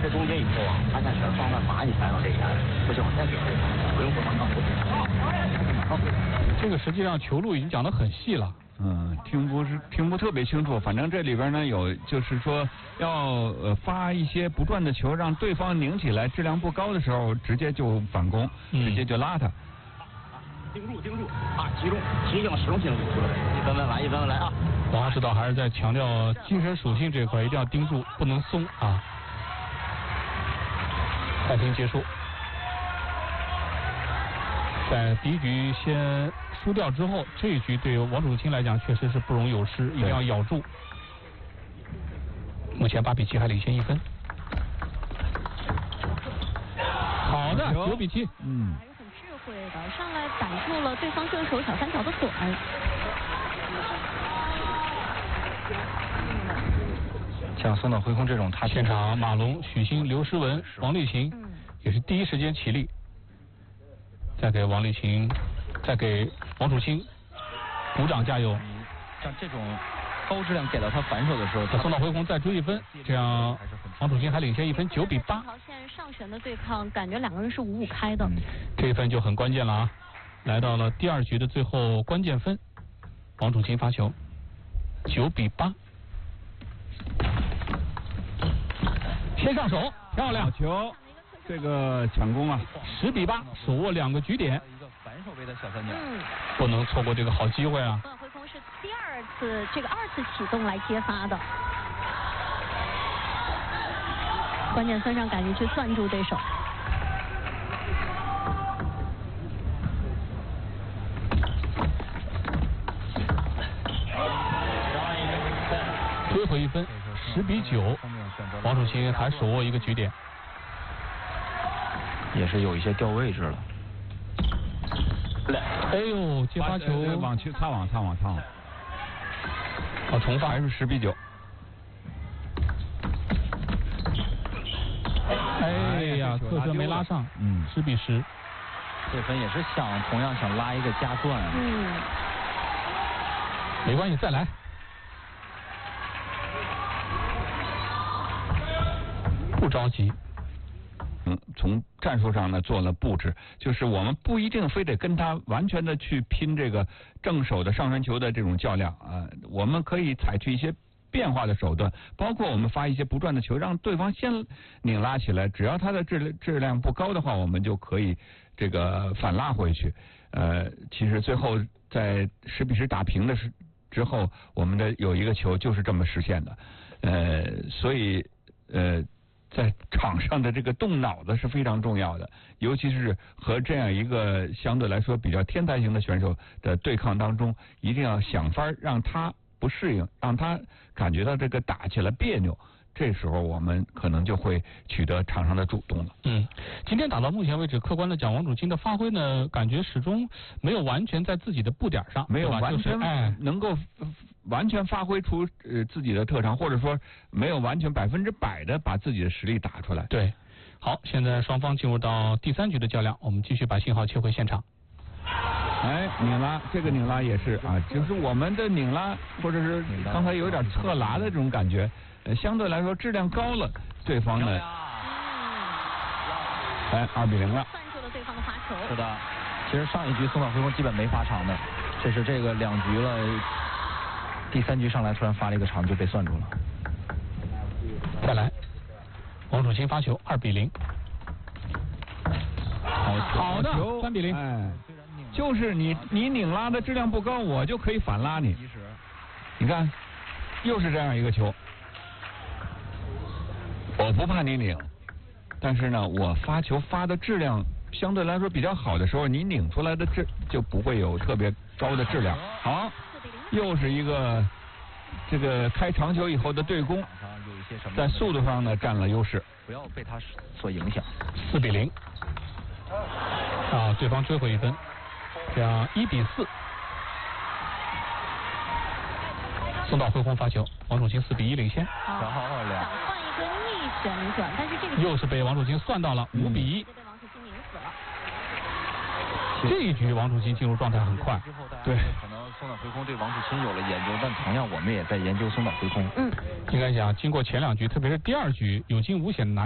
这中间以后啊，发现全双方把你反到这边，不行，我再给对方，不用说马上回去。 这个实际上球路已经讲得很细了。 听不特别清楚，反正这里边呢有就是说要发一些不转的球，让对方拧起来，质量不高的时候直接就反攻，直接就拉他。 盯住啊！集中，提醒使用精力，一分来啊！ 王老师导还是在强调精神属性这一块，一定要盯住，不能松啊。暂停结束。在第一局先输掉之后，这一局对于王楚钦来讲确实是不容有失，一定要咬住。目前8比7还领先1分。好的，9比7。 还是很智慧的，上来逮住了对方正手小三角的短。 像松岛辉空这种，他现场马龙、许昕、刘诗雯、王励勤也是第一时间起立。再给王励勤，再给王楚钦鼓掌加油。 像这种高质量给到他反手的时候， 松岛辉空再追1分，这样王楚钦还领先1分，9比8。 这条线上旋的对抗，感觉两个人是5-5开的。 这一分就很关键了啊！来到了第2局的最后关键分，王楚钦发球，9比8。先上手，漂亮球。这个抢攻啊 ，10比8，手握2个局点， 一个反手位的小三角， 不能错过这个好机会啊！ 松岛辉空是二次启动来接发的，关键分上赶紧去攥住对手。 追回1分，10比9，王楚钦还手握1个局点。 也是有一些掉位置了。 哎呦，接发球往去擦网。 好，重发还是10比9。 哎呀，侧身没拉上，10比10。 这分也是同样想拉一个加转。 没关系，再来。不着急。 从战术上呢做了布置，就是我们不一定非得跟他完全的去拼这个正手的上传球的这种较量啊，我们可以采取一些变化的手段，包括我们发一些不转的球，让对方先拧拉起来，只要他的质量不高的话，我们就可以这个反拉回去。其实最后在10比10打平的之后，我们的有一个球就是这么实现的。所以在场上的这个动脑子是非常重要的，尤其是和这样一个相对来说比较天才型的选手的对抗当中，一定要想法让他不适应，让他感觉到这个打起来别扭，这时候我们可能就会取得场上的主动了。 今天打到目前为止，客观的讲，王楚钦的发挥呢，感觉始终没有完全在自己的步点上， 没有完全能够完全发挥出自己的特长，或者说没有完全100%的把自己的实力打出来。 对，好，现在双方进入到第3局的较量，我们继续把信号切回现场。 拧拉，这个拧拉也是啊，就是我们的拧拉，或者是刚才有点侧拉的这种感觉，相对来说质量高了，对方呢，2比0了。 攥住了对方的发球。 是的，其实上一局松岛辉空基本没发长的，这是这个2局了，第3局上来突然发了一个长就被攥住了。 再来，王楚钦发球2比0。好的，3比0。 就是你拧拉的质量不高，我就可以反拉你。你看，又是这样一个球，我不怕你拧，但是呢，我发球发的质量相对来说比较好的时候，你拧出来的就不会有特别高的质量。好，又是一个这个开长球以后的对攻，在速度上呢占了优势， 不要被他所影响。 4比0。啊，对方追回1分。这样1比4，松岛辉空发球，王楚钦4比1领先。 想换一个逆旋转，但是这个又是被王楚钦算到了5比1。 被王楚钦拧死了。 这一局王楚钦进入状态很快。 对，可能松岛辉空对王楚钦有了研究，但同样我们也在研究松岛辉空。 应该讲，经过前2局，特别是第2局有惊无险拿